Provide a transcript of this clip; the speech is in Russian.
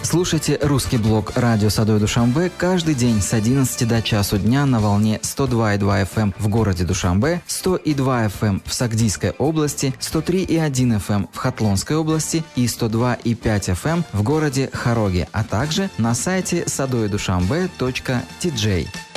Слушайте русский блог «Радио Садой Душанбе» каждый день с 11 до часу дня на волне 102,2 FM в городе Душанбе, 100,2 FM в Сагдийской области, 103,1 FM в Хатлонской области и 102,5 FM в городе Хароги, а также на сайте sadoydushanbe.tj.